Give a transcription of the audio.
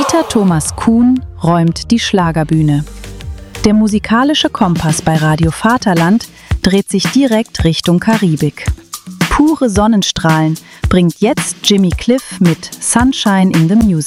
Dieter Thomas Kuhn räumt die Schlagerbühne. Der musikalische Kompass bei Radio Vaterland dreht sich direkt Richtung Karibik. Pure Sonnenstrahlen bringt jetzt Jimmy Cliff mit Sunshine in the Music.